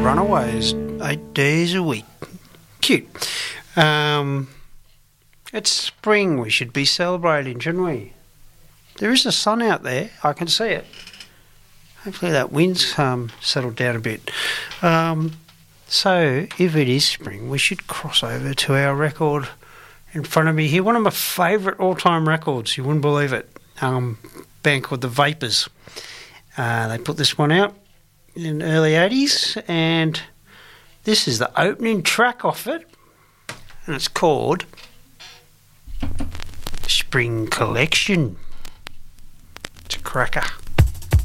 Runaways, 8 days a week. Cute. It's spring. We should be celebrating, shouldn't we? There is a sun out there. I can see it. Hopefully that wind's settled down a bit. So, if it is spring, we should cross over to our record in front of me here. One of my favourite all-time records. You wouldn't believe it. Band called The Vapors. They put this one out in the early 80s, and this is the opening track off it, and it's called Spring Collection. It's a cracker.